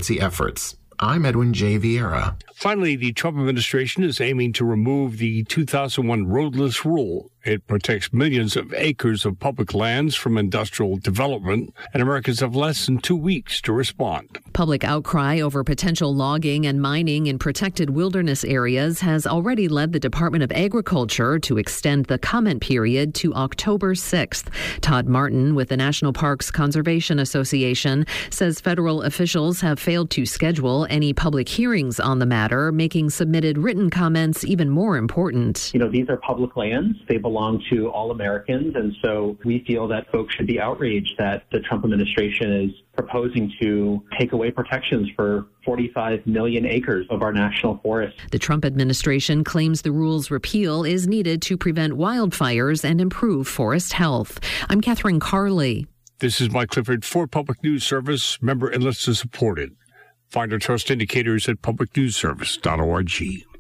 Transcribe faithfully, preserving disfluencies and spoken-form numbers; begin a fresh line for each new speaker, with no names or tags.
transparency efforts. I'm Edwin J. Vieira.
Finally, the Trump administration is aiming to remove the two thousand one roadless rule. It protects millions of acres of public lands from industrial development, and Americans have less than two weeks to respond.
Public outcry over potential logging and mining in protected wilderness areas has already led the Department of Agriculture to extend the comment period to October sixth. Todd Martin with the National Parks Conservation Association says federal officials have failed to schedule any public hearings on the matter, making submitted written comments even more important.
You know, these are public lands. They belong to all Americans, and so we feel that folks should be outraged that the Trump administration is proposing to take away protections for forty-five million acres of our national forest.
The Trump administration claims the rule's repeal is needed to prevent wildfires and improve forest health. I'm Catherine Carley.
This is Mike Clifford for Public News Service, member enlisted supported. Find our trust indicators at public news service dot org.